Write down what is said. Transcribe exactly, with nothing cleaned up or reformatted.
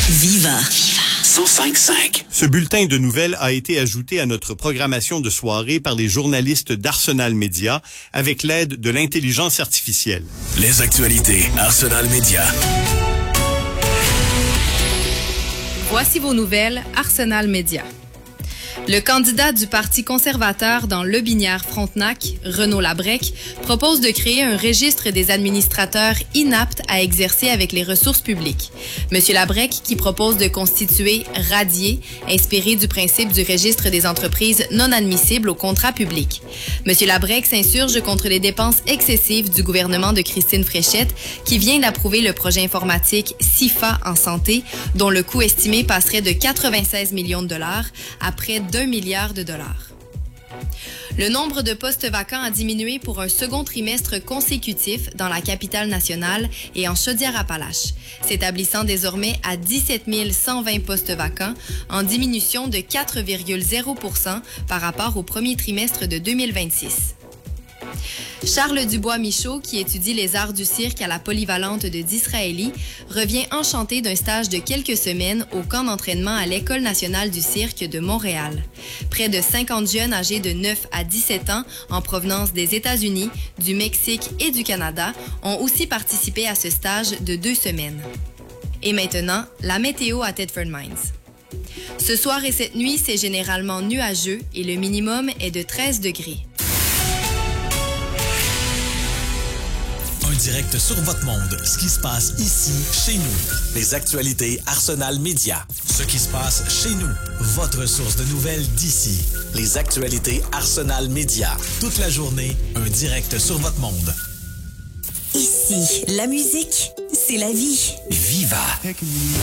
Viva. cent cinq cinq. Ce bulletin de nouvelles a été ajouté à notre programmation de soirée par les journalistes d'Arsenal Média avec l'aide de l'intelligence artificielle. Les actualités Arsenal Média. Voici vos nouvelles Arsenal Média. Le candidat du Parti conservateur dans Lobinière-Frontenac, Renaud Labrec, propose de créer un registre des administrateurs inaptes à exercer avec les ressources publiques. M. Labrec, qui propose de constituer Radier, inspiré du principe du registre des entreprises non admissibles au contrat public. M. Labrec s'insurge contre les dépenses excessives du gouvernement de Christine Fréchette, qui vient d'approuver le projet informatique S I F A en santé, dont le coût estimé passerait de quatre-vingt-seize millions de dollars à près d'un milliard de dollars. Le nombre de postes vacants a diminué pour un second trimestre consécutif dans la capitale nationale et en Chaudière-Appalaches, s'établissant désormais à dix-sept mille cent vingt postes vacants, en diminution de quatre virgule zéro pour cent par rapport au premier trimestre de deux mille vingt-six. Charles Dubois-Michaud, qui étudie les arts du cirque à la polyvalente de Disraeli, revient enchanté d'un stage de quelques semaines au camp d'entraînement à l'École nationale du cirque de Montréal. Près de cinquante jeunes âgés de neuf à dix-sept ans en provenance des États-Unis, du Mexique et du Canada ont aussi participé à ce stage de deux semaines. Et maintenant, la météo à Thetford Mines. Ce soir et cette nuit, c'est généralement nuageux et le minimum est de treize degrés. Direct sur votre monde, ce qui se passe ici, chez nous. Les actualités Arsenal Média. Ce qui se passe chez nous. Votre source de nouvelles d'ici. Les actualités Arsenal Média. Toute la journée, un direct sur votre monde. Ici, la musique, c'est la vie. Viva.